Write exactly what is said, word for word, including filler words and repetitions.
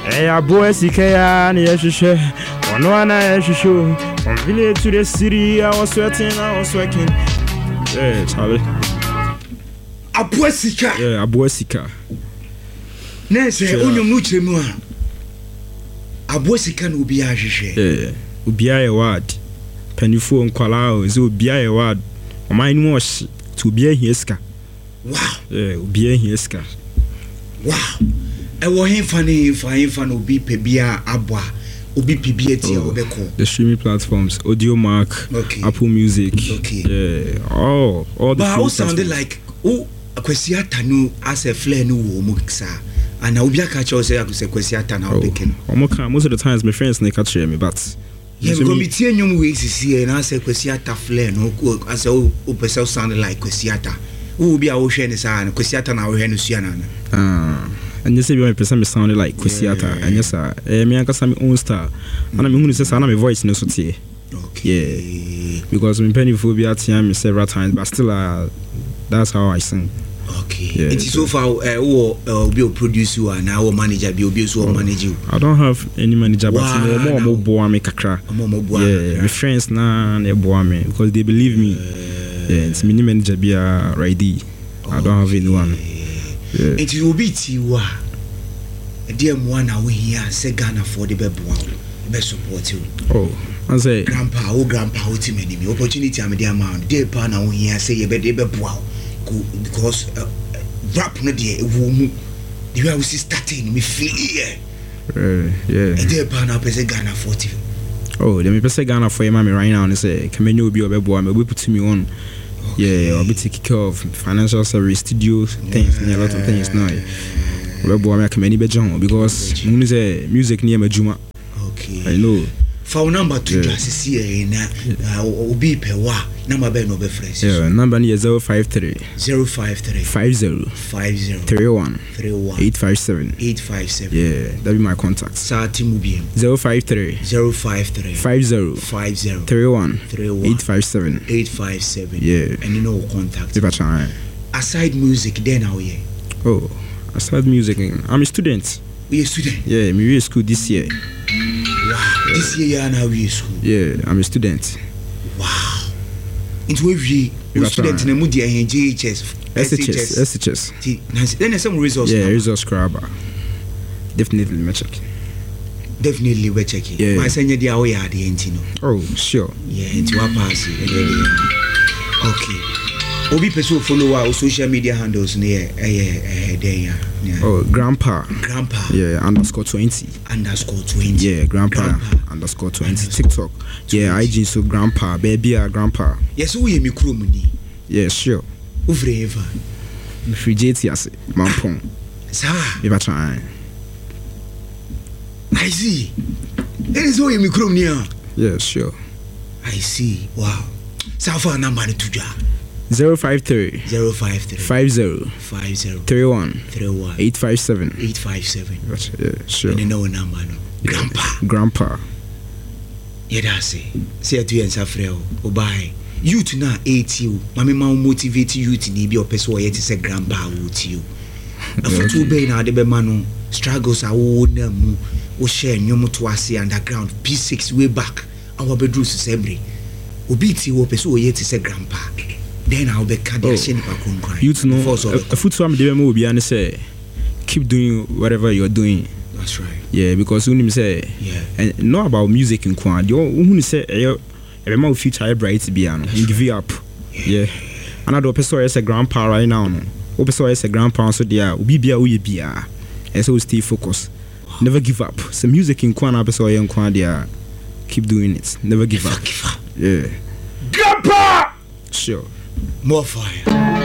Hey, a boy, Sikaya, and yes, one one I show from village to the city. I was sweating, I was working. Yeah, Charlie. A boy, Sika. Yeah, a boy, Sika. Nese, Unyum Nutremua. A boy, Sika, will be a yeah, will be a word. Pennyfo and Qualao is will be a word. Mine was to be a hiska. Wow. Yeah, will be a hiska. Wow. I want him funny if I fan will be Pebia Abwa, Ubi P B A T or the streaming platforms, Audio Mark, okay. Apple Music. Okay. Yeah. Oh, all the but I sounded like oh a Quesiata no as a flare no muxa. And I will be a catcher say I could say Quesiata now picking. Most of the times my friends they catch me, but yeah, we go meet you ways to see and I say Quesiata flare no I say oh person sounded like Quesiata. Who will be our ocean is an Quesiata now Henusiana. Ah. And you say, person sounded like Quesiata, and yes, sir. Me, I got some own star, and I'm going to say, I'm a voice in the city. Okay. Yeah, because I'm penny phobia me several times, but still, uh, that's how I sing. Okay. Yeah, it is so far, uh, or be a producer and our manager, be a so manager. I don't have any manager, but wow, more more boy me kakra. Yeah, my friends now they boy me because they believe me. Yeah, it's mini manager be a ready. I don't have anyone. Yeah. It will be Tiwa. A dear one away here, say Ghana for the best best support you. Oh, I say, Grandpa, oh, Grandpa, what's me? Opportunity, I'm a dear man. Dear Pana, here say a bed, wow, because rap no dear, womb. The way I was starting, me feel here. Yeah, a dear Pana, say Ghana forty. Oh, let me say Ghana for your mommy right now and say, can you be a boy? I'm put me on. Yeah, I'll be taking care of financial service, studio things, and a lot of things now. Well, boy, I can many be John because music near my Juma. Okay, I know. For number two, just see na obi pewa number be no be fresh. Yeah, number is zero five three zero five three five zero five zero three one three one eight five seven eight five seven. Yeah, that be my contact. Sati Mubi zero five three zero five three five zero five zero three one three one eight five seven eight five seven. Yeah, and you know contact. Aside music, then how yeah? Oh, aside music, I'm a student. We a student? Yeah, me we school this year. Wow, yeah. This year you are we school? Yeah, I'm a student. Wow. Into every student in the moody and J H S, S H S, S H S. Then there's some results. Yeah, results scrubber. Definitely me check. Definitely we check it. Yeah. My senior dia we are the entino. Oh, sure. Yeah, into a pass. Okay. Obi person follow our social media handles near eh eh there. Oh, grandpa. Grandpa. Yeah, underscore twenty. Underscore twenty. Yeah, grandpa. grandpa. Underscore twenty. Underscore TikTok. twenty. Yeah, I G so grandpa, baby, ah, grandpa. Yes, who you me kromuni? Yeah, sure. Uvreva. Refrigerator ase, mampong. Sir. Eba try. I see. That is who you me kromuni. Yeah, sure. I see. Wow. Safa number to ja. Zero five three zero five three five zero five zero three one three one eight five seven eight five seven. Yeah, sure. And you know number no. Grandpa. Grandpa. Yeah, that's it. Say to you and Safreo. Oh, bye. Youth na eight you. Mami ma motivate youth ni bi opeso wo yet say grandpa with you. Na foto be na de be manu struggles are wo na mu wo share nyom to ase underground P six way back. Our bedroom sembre. Obi ti wo peso wo yet say grandpa. Then I'll be cardiac. Oh. You to know, a foot swam the will be and say, keep doing whatever you're doing. That's right. Yeah, because when you say, yeah, and know about music in Kwan, you who say, every month future bright piano, and give you up. Yeah, another person is a grandpa right now. No, person is a grandpa, so they are be be a be a, and so stay focused. Never give up. So music in Kwan, episode in Kwan, they are keep doing it. Never give up. Give up. Yeah, grandpa. Sure. More fire.